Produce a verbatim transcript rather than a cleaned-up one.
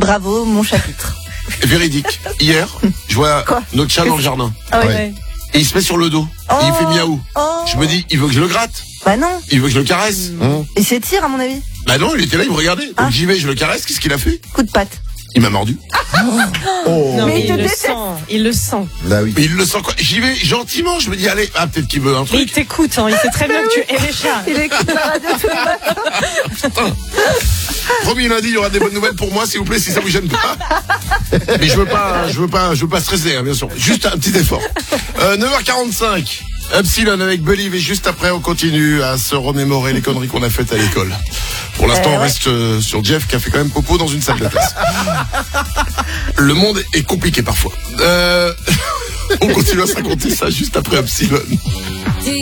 Bravo, mon chapitre. Véridique. Hier, je vois Quoi notre chat dans le jardin. Ah oui. Ouais. Et il se met sur le dos. Oh, et il fait miaou. oh. Je me dis, il veut que je le gratte. Bah non. Il veut que je le caresse. Hein. Il s'étire, à mon avis. Bah non, il était là, il me regardait. Donc Ah. j'y vais, je le caresse. Qu'est-ce qu'il a fait? Coup de patte. Il m'a mordu. Oh. Non, Mais mais il te il le déteste. sent. Il le sent. Bah oui. Mais il le sent quoi? J'y vais gentiment. Je me dis, allez, ah, peut-être qu'il veut un Mais il truc. t'écoute, hein. Il sait très bien que tu es les chats. Il écoute la radio tous les matins. Promis, lundi, il y aura des bonnes nouvelles pour moi, s'il vous plaît, si ça vous gêne pas. Mais je veux pas, je veux pas, je veux pas stresser, hein, bien sûr. Juste un petit effort. Euh, neuf heures quarante-cinq. Epsilon avec Believe et juste après on continue à se remémorer les conneries qu'on a faites à l'école. Pour l'instant Eh on ouais. reste euh, sur Jeff qui a fait quand même popo dans une salle de classe. Le monde est compliqué parfois. Euh, on continue à se raconter ça juste après Epsilon.